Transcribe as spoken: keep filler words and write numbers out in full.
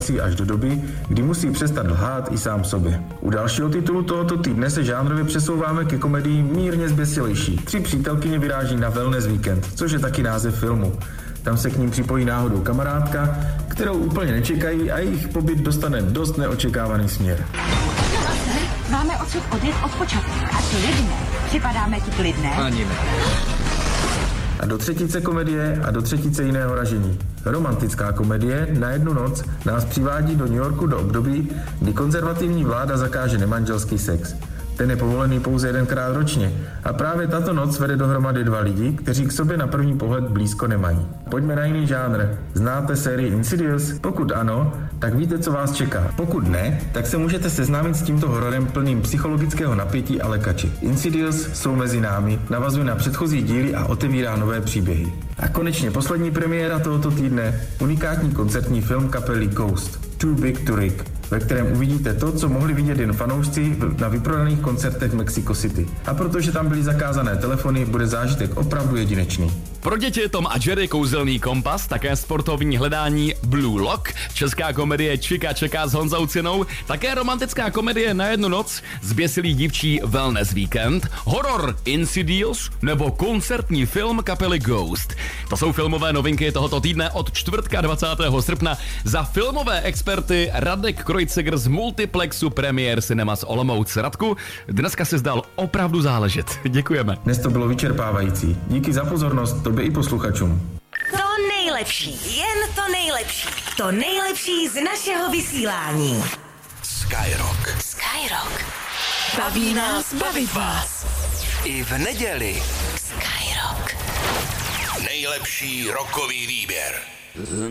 situací až do doby, kdy musí přestat lhát i sám sobě. U dalšího titulu tohoto týdne se žánrově přesouváme ke komedii mírně zběsilejší. Tři přítelkyně vyráží na wellness víkend, což je taky název filmu. Tam se k ním připojí náhodou kamarádka, kterou úplně nečekají a jejich pobyt dostane dost neočekávaný směr. Máme odsud odjet od počátku. A co jedine? Připadáme ti klidné? Ani ne. A do třetice komedie a do třetice jiného ražení. Romantická komedie na jednu noc nás přivádí do New Yorku do období, kdy konzervativní vláda zakáže nemanželský sex. Ten je povolený pouze jedenkrát ročně a právě tato noc vede dohromady dva lidi, kteří k sobě na první pohled blízko nemají. Pojďme na jiný žánr. Znáte sérii Insidious? Pokud ano, tak víte, co vás čeká. Pokud ne, tak se můžete seznámit s tímto hororem plným psychologického napětí a lekači. Insidious jsou mezi námi, navazuje na předchozí díly a otevírá nové příběhy. A konečně poslední premiéra tohoto týdne, unikátní koncertní film kapely Ghost, Too Big to Rig, ve kterém uvidíte to, co mohli vidět jen fanoušci na vyprodaných koncertech v Mexico City. A protože tam byly zakázané telefony, bude zážitek opravdu jedinečný. Pro děti Tom a Jerry kouzelný kompas, také sportovní hledání Blue Lock, česká komedie Čika čeká s Honzou Cinou, také romantická komedie Na jednu noc, zběsilý dívčí Wellness Weekend, horor Insidious nebo koncertní film kapely Ghost. To jsou filmové novinky tohoto týdne od čtvrtka dvacátého srpna za filmové experty Radek Kreuziger z Multiplexu Premiér Cinemas Olomouc. Radku, dneska si zdal opravdu záležet. Děkujeme. Dnes to bylo vyčerpávající. Díky za pozornost tobě i posluchačům. To nejlepší, jen to nejlepší. To nejlepší z našeho vysílání. Skyrock. Skyrock. Baví nás bavit vás. I v neděli. Skyrock. Nejlepší rockový výběr.